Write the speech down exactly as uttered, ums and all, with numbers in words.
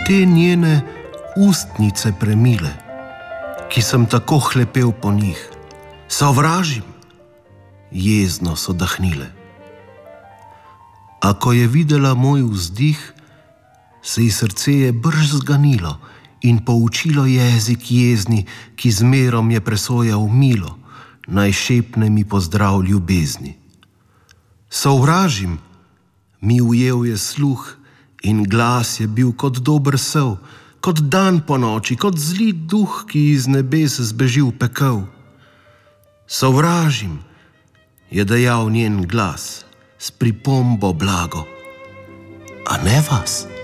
te njene ustnice premile, ki sem tako hlepel po njih. Sovražim, jezno so dahnile. A ko je videla moj vzdih, se ji srce je brž zganilo in poučilo jezik jezni, ki zmerom je presojal milo, naj šepne mi pozdrav ljubezni. Sovražim, mi ujel je sluh in glas je bil kot dober sel, kot dan po noči, kot zli duh, ki iz nebes zbeži v pekel. Sovražim, je dejal njen glas s pripombo blago. A ne vas?